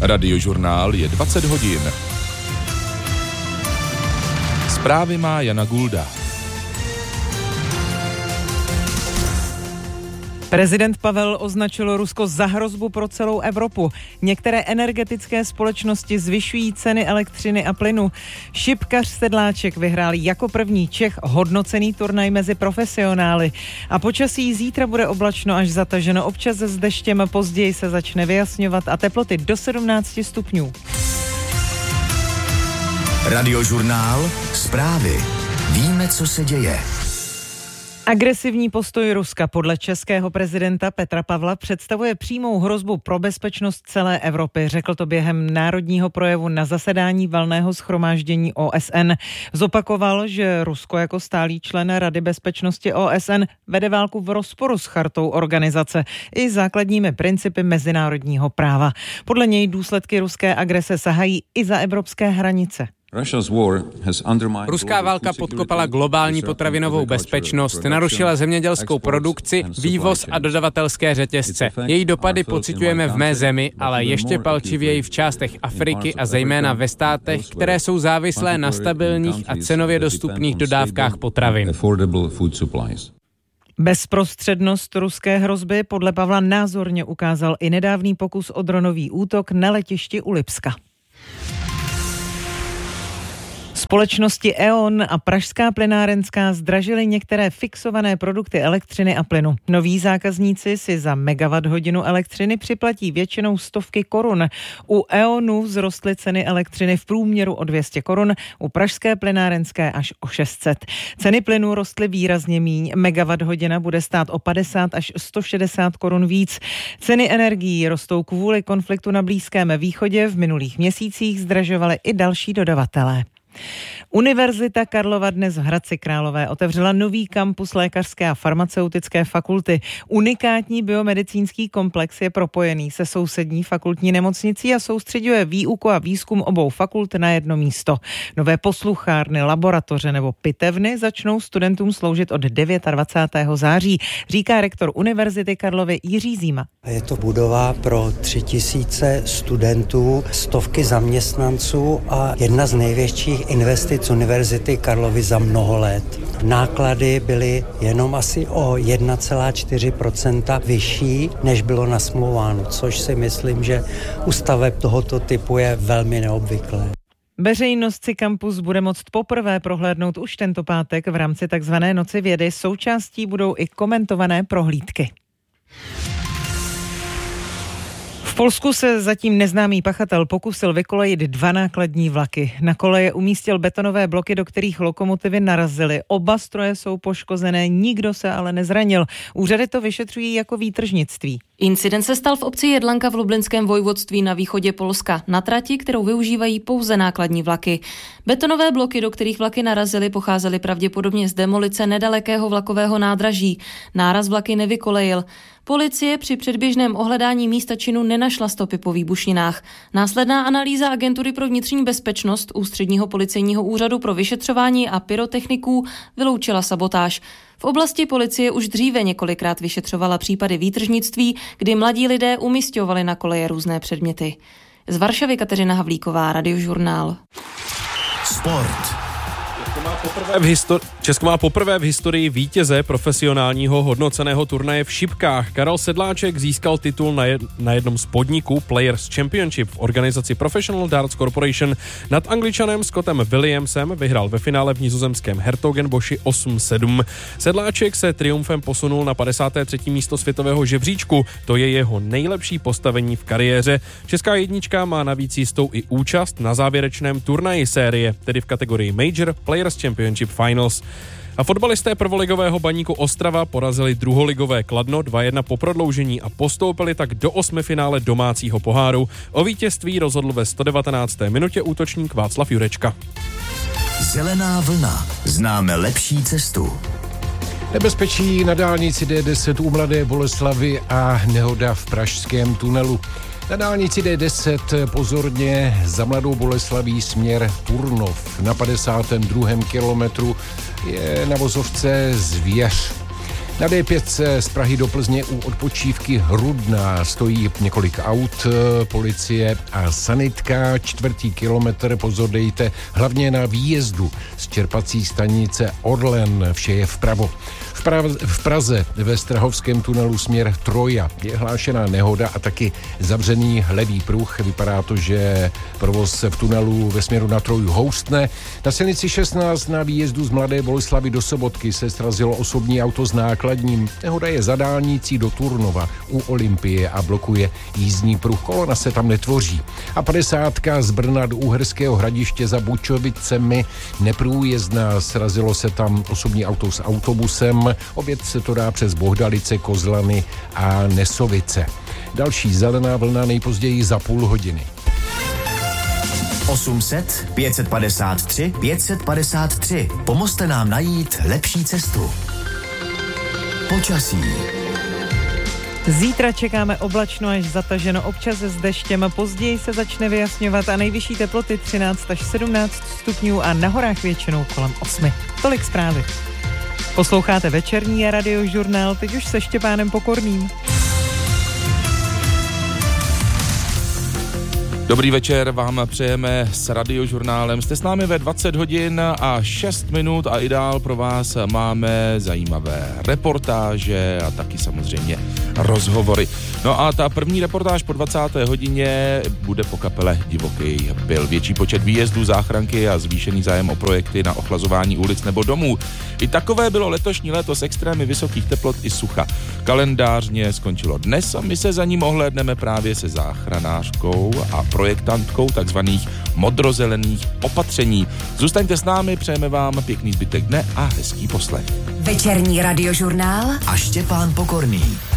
Radiožurnál je 20 hodin. Zprávy má Jana Gulda. Prezident Pavel označil Rusko za hrozbu pro celou Evropu. Některé energetické společnosti zvyšují ceny elektřiny a plynu. Šipkař Sedláček vyhrál jako první Čech hodnocený turnaj mezi profesionály. A počasí zítra bude oblačno až zataženo, občas s deštěm, později se začne vyjasňovat a teploty do 17 stupňů. Radiožurnál, zprávy. Víme, co se děje. Agresivní postoj Ruska podle českého prezidenta Petra Pavla představuje přímou hrozbu pro bezpečnost celé Evropy. Řekl to během národního projevu na zasedání valného shromáždění OSN. Zopakoval, že Rusko jako stálý člen Rady bezpečnosti OSN vede válku v rozporu s chartou organizace i základními principy mezinárodního práva. Podle něj důsledky ruské agrese sahají i za evropské hranice. Ruská válka podkopala globální potravinovou bezpečnost, narušila zemědělskou produkci, vývoz a dodavatelské řetězce. Její dopady pociťujeme v mé zemi, ale ještě palčivěji v částech Afriky a zejména ve státech, které jsou závislé na stabilních a cenově dostupných dodávkách potravin. Bezprostřednost ruské hrozby podle Pavla názorně ukázal i nedávný pokus o dronový útok na letišti u Lipska. Společnosti E.ON a Pražská plynárenská zdražily některé fixované produkty elektřiny a plynu. Noví zákazníci si za megawatt-hodinu elektřiny připlatí většinou stovky korun. U E.ONu vzrostly ceny elektřiny v průměru o 200 korun, u Pražské plynárenské až o 600. Ceny plynu rostly výrazně míň. Megawatt-hodina bude stát o 50 až 160 korun víc. Ceny energií rostou kvůli konfliktu na Blízkém východě. V minulých měsících zdražovaly i další dodavatelé. Univerzita Karlova dnes v Hradci Králové otevřela nový kampus lékařské a farmaceutické fakulty. Unikátní biomedicínský komplex je propojený se sousední fakultní nemocnicí a soustřeďuje výuku a výzkum obou fakult na jedno místo. Nové posluchárny, laboratoře nebo pitevny začnou studentům sloužit od 29. září, říká rektor Univerzity Karlovy Jiří Zima. Je to budova pro 3000 studentů, stovky zaměstnanců a jedna z největších investic Univerzity Karlovy za mnoho let. Náklady byly jenom asi o 1,4% vyšší, než bylo nasmlouváno, což si myslím, že u staveb tohoto typu je velmi neobvyklé. Veřejnost si kampus bude moct poprvé prohlédnout už tento pátek v rámci takzvané Noci vědy. Součástí budou i komentované prohlídky. V Polsku se zatím neznámý pachatel pokusil vykolejit 2 nákladní vlaky. Na koleje umístil betonové bloky, do kterých lokomotivy narazily. Oba stroje jsou poškozené, nikdo se ale nezranil. Úřady to vyšetřují jako výtržnictví. Incident se stal v obci Jedlanka v Lublinském vojvodství na východě Polska, na trati, kterou využívají pouze nákladní vlaky. Betonové bloky, do kterých vlaky narazily, pocházely pravděpodobně z demolice nedalekého vlakového nádraží. Náraz vlaky nevykolejil. Policie při předběžném ohledání místa činu nenašla stopy po výbušninách. Následná analýza Agentury pro vnitřní bezpečnost Ústředního policejního úřadu pro vyšetřování a pyrotechniků vyloučila sabotáž. V oblasti policie už dříve několikrát vyšetřovala případy výtržnictví, kdy mladí lidé umisťovali na koleje různé předměty. Z Varšavy Kateřina Havlíková, Radiožurnál. Sport. Česko má poprvé v historii vítěze profesionálního hodnoceného turnaje v šipkách. Karel Sedláček získal titul na jednom z podniků Players Championship v organizaci Professional Darts Corporation. Nad Angličanem Scottem Williamsem vyhrál ve finále v nizozemském Hertogenboši 8-7. Sedláček se triumfem posunul na 53. místo světového žebříčku. To je jeho nejlepší postavení v kariéře. Česká jednička má navíc jistou i účast na závěrečném turnaji série, tedy v kategorii Major Players Championship Finals. A fotbalisté prvoligového Baníku Ostrava porazili druholigové Kladno 2-1 po prodloužení a postoupili tak do 8. finále domácího poháru. O vítězství rozhodl ve 119. minutě útočník Václav Jurečka. Zelená vlna. Známe lepší cestu. Nebezpečí na dálnici D10 u Mladé Boleslavi a nehoda v pražském tunelu. Na dálnici D10 pozorně za Mladou Boleslaví směr Turnov. Na 52. kilometru je na vozovce Zvěř. Na D5 z Prahy do Plzně u odpočívky Rudná stojí několik aut, policie a sanitka. 4. kilometr, pozor dejte, hlavně na výjezdu z čerpací stanice Orlen, vše je vpravo. V Praze ve Strahovském tunelu směr Troja je hlášená nehoda a taky zavřený levý pruh. Vypadá to, že provoz v tunelu ve směru na Troju houstne. Na silnici 16 na výjezdu z Mladé Boleslavi do Sobotky se srazilo osobní auto s nákladním. Nehoda je za dálnicí do Turnova u Olympie a blokuje jízdní pruh. Kolona se tam netvoří. A 50 z Brna do Uherského Hradiště za Bučovicemi neprůjezdná. Srazilo se tam osobní auto s autobusem. Obět se to dá přes Bohdalice, Kozlany a Nesovice. Další zelená vlna nejpozději za půl hodiny. 800 553 553. Pomozte nám najít lepší cestu. Počasí. Zítra čekáme oblačno až zataženo, občas s deštěm, později se začne vyjasňovat a nejvyšší teploty 13 až 17 stupňů a na horách většinou kolem 8. Tolik zprávy. Posloucháte večerní radiožurnál, teď už se Štěpánem Pokorným. Dobrý večer vám přejeme s radiožurnálem. Jste s námi ve 20 hodin a 6 minut a i dál pro vás máme zajímavé reportáže a taky samozřejmě rozhovory. No a ta první reportáž po 20. hodině bude po kapele Divoký Byl. Větší počet výjezdů záchranky a zvýšený zájem o projekty na ochlazování ulic nebo domů. I takové bylo letošní léto s extrémy vysokých teplot i sucha. Kalendářně skončilo dnes a my se za ním ohlédneme právě se záchranářkou a projektantkou takzvaných modrozelených opatření. Zůstaňte s námi, přejeme vám pěkný zbytek dne a hezký poslech. Večerní radiožurnál a Štěpán Pokorný.